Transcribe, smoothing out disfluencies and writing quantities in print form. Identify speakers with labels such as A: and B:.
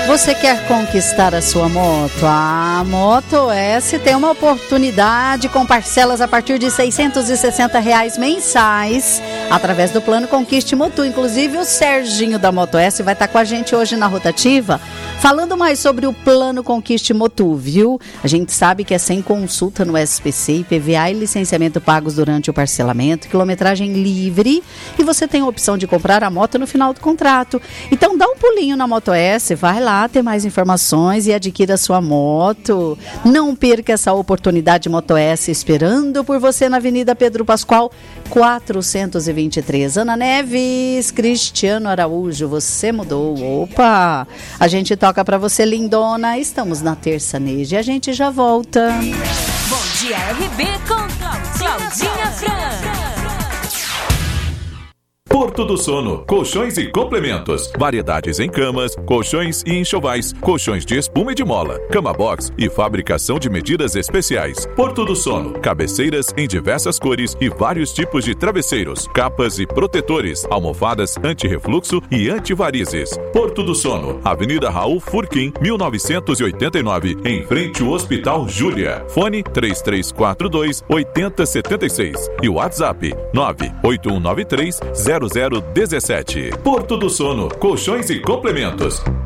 A: Você quer conquistar a sua moto? A Moto S tem uma oportunidade com parcelas a partir de R$660 mensais através do plano Conquiste Motu. Inclusive o Serginho da Moto S vai estar com a gente hoje na Rotativa falando mais sobre o plano Conquiste Motu, viu? A gente sabe que é sem consulta no SPC, IPVA e licenciamento pagos durante o parcelamento, quilometragem livre e você tem a opção de comprar a moto no final do contrato. Então dá um pulinho na Moto S, vai lá ter mais informações e adquira sua moto. Não perca essa oportunidade. Moto S esperando por você na Avenida Pedro Pascoal 423. Ana Neves, Cristiano Araújo, você mudou. Opa! A gente toca pra você, lindona. Estamos na Terçaneja e a gente já volta.
B: Bom dia, RB com Claudinha França.
C: Porto do Sono, colchões e complementos, variedades em camas, colchões e enxovais, colchões de espuma e de mola, cama box e fabricação de medidas especiais. Porto do Sono, cabeceiras em diversas cores e vários tipos de travesseiros, capas e protetores, almofadas anti-refluxo e antivarizes. Porto do Sono, Avenida Raul Furquim, 1989, em frente ao Hospital Júlia. Fone 3342-8076 e WhatsApp 98193-0017. Porto do Sono, colchões e complementos.